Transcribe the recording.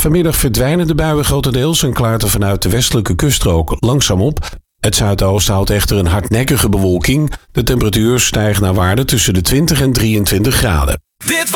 Vanmiddag verdwijnen de buien grotendeels en klaart er vanuit de westelijke kuststrook langzaam op. Het zuidoosten houdt echter een hardnekkige bewolking. De temperatuur stijgt naar waarde tussen de 20 en 23 graden.